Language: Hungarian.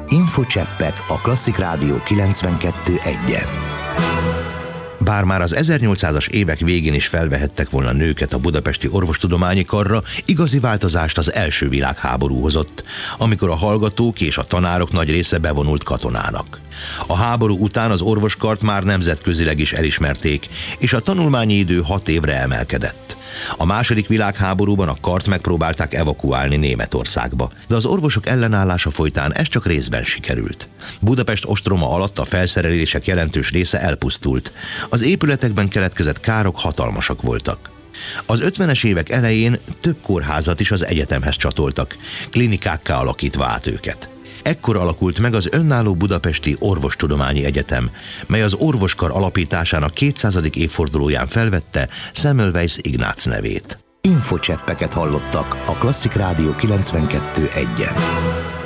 Infocseppek a Klasszik Rádió 92.1-en. Bár már az 1800-as évek végén is felvehettek volna nőket a budapesti orvostudományi karra, igazi változást az első világháború hozott, amikor a hallgatók és a tanárok nagy része bevonult katonának. A háború után az orvoskart már nemzetközileg is elismerték, és a tanulmányi idő 6 évre emelkedett. A második világháborúban a kart megpróbálták evakuálni Németországba, de az orvosok ellenállása folytán ez csak részben sikerült. Budapest ostroma alatt a felszerelések jelentős része elpusztult. Az épületekben keletkezett károk hatalmasak voltak. Az 50-es évek elején több kórházat is az egyetemhez csatoltak, klinikákká alakítva át őket. Ekkor alakult meg az önálló Budapesti Orvostudományi Egyetem, mely az orvoskar alapításának 200. évfordulóján felvette Semmelweis Ignác nevét. Infocseppeket hallottak a Klasszik Rádió 92.1-en.